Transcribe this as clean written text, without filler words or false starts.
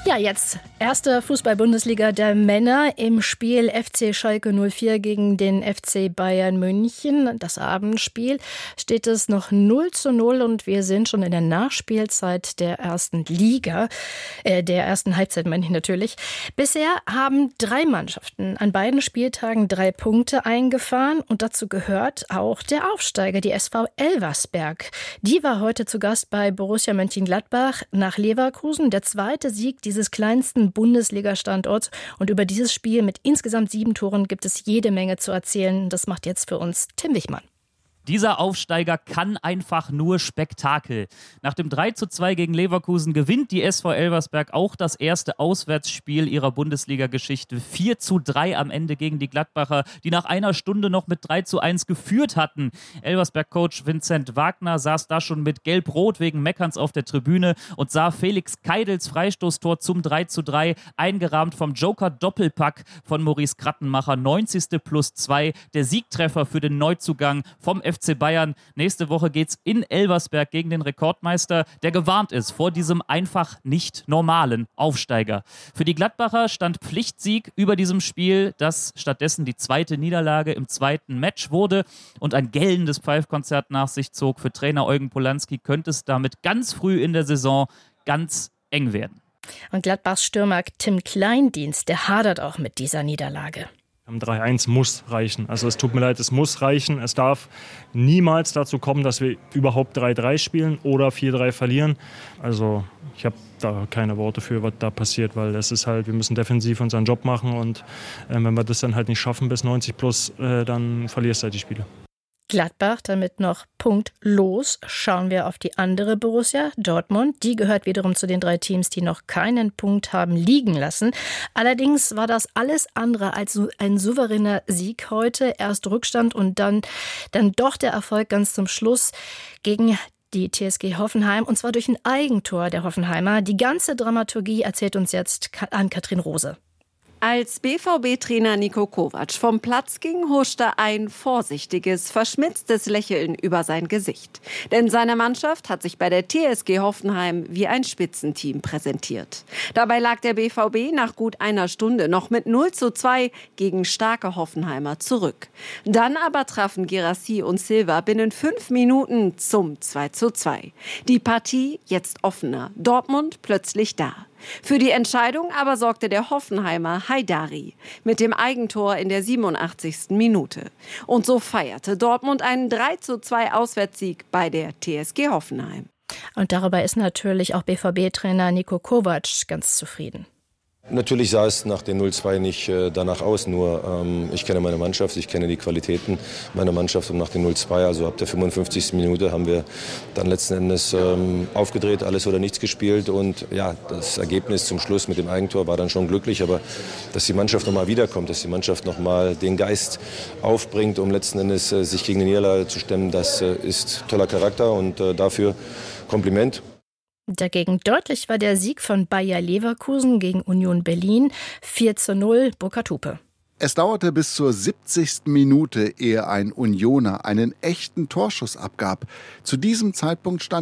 Ja, jetzt erste Fußball-Bundesliga der Männer im Spiel FC Schalke 04 gegen den FC Bayern München. Das Abendspiel steht es noch 0:0 und wir sind schon in der Nachspielzeit der ersten Liga, der ersten Halbzeit meine ich natürlich. Bisher haben 3 Mannschaften an beiden Spieltagen 3 Punkte eingefahren und dazu gehört auch der Aufsteiger, die SV Elversberg. Die war heute zu Gast bei Borussia Mönchengladbach nach Leverkusen. Der zweite Sieg dieses kleinsten Bundesliga-Standorts. Und über dieses Spiel mit insgesamt 7 Toren gibt es jede Menge zu erzählen. Das macht jetzt für uns Tim Wichmann. Dieser Aufsteiger kann einfach nur Spektakel. Nach dem 3:2 gegen Leverkusen gewinnt die SV Elversberg auch das erste Auswärtsspiel ihrer Bundesliga-Geschichte. 4:3 am Ende gegen die Gladbacher, die nach einer Stunde noch mit 3:1 geführt hatten. Elversberg-Coach Vincent Wagner saß da schon mit Gelb-Rot wegen Meckerns auf der Tribüne und sah Felix Keidels Freistoßtor zum 3:3, eingerahmt vom Joker-Doppelpack von Maurice Krattenmacher. 90+2, der Siegtreffer für den Neuzugang vom FC Bayern. Nächste Woche geht's in Elversberg gegen den Rekordmeister, der gewarnt ist vor diesem einfach nicht normalen Aufsteiger. Für die Gladbacher stand Pflichtsieg über diesem Spiel, das stattdessen die zweite Niederlage im zweiten Match wurde und ein gellendes Pfeifkonzert nach sich zog. Für Trainer Eugen Polanski könnte es damit ganz früh in der Saison ganz eng werden. Und Gladbachs Stürmer Tim Kleindienst, der hadert auch mit dieser Niederlage. 3:1 muss reichen. Also es tut mir leid, es muss reichen. Es darf niemals dazu kommen, dass wir überhaupt 3:3 spielen oder 4:3 verlieren. Also ich habe da keine Worte für, was da passiert, weil es ist halt, wir müssen defensiv unseren Job machen und wenn wir das dann halt nicht schaffen bis 90+, dann verlierst du halt die Spiele. Gladbach damit noch punktlos. Schauen wir auf die andere Borussia, Dortmund. Die gehört wiederum zu den 3 Teams, die noch keinen Punkt haben liegen lassen. Allerdings war das alles andere als ein souveräner Sieg heute. Erst Rückstand und dann doch der Erfolg ganz zum Schluss gegen die TSG Hoffenheim, und zwar durch ein Eigentor der Hoffenheimer. Die ganze Dramaturgie erzählt uns jetzt Ann-Kathrin Rose. Als BVB-Trainer Niko Kovac vom Platz ging, huschte ein vorsichtiges, verschmitztes Lächeln über sein Gesicht. Denn seine Mannschaft hat sich bei der TSG Hoffenheim wie ein Spitzenteam präsentiert. Dabei lag der BVB nach gut einer Stunde noch mit 0:2 gegen starke Hoffenheimer zurück. Dann aber trafen Guirassy und Silva binnen 5 Minuten zum 2:2. Die Partie jetzt offener, Dortmund plötzlich da. Für die Entscheidung aber sorgte der Hoffenheimer Haidari mit dem Eigentor in der 87. Minute. Und so feierte Dortmund einen 3:2 Auswärtssieg bei der TSG Hoffenheim. Und darüber ist natürlich auch BVB-Trainer Niko Kovac ganz zufrieden. Natürlich sah es nach dem 0:2 nicht danach aus, nur ich kenne meine Mannschaft, ich kenne die Qualitäten meiner Mannschaft und nach dem 0:2, also ab der 55. Minute haben wir dann letzten Endes aufgedreht, alles oder nichts gespielt und ja, das Ergebnis zum Schluss mit dem Eigentor war dann schon glücklich, aber dass die Mannschaft nochmal wiederkommt, dass die Mannschaft nochmal den Geist aufbringt, um letzten Endes sich gegen die Niederlage zu stemmen, das ist toller Charakter und dafür Kompliment. Dagegen deutlich war der Sieg von Bayer Leverkusen gegen Union Berlin 4:0, Burkhard Hupe. Es dauerte bis zur 70. Minute, ehe ein Unioner einen echten Torschuss abgab. Zu diesem Zeitpunkt stand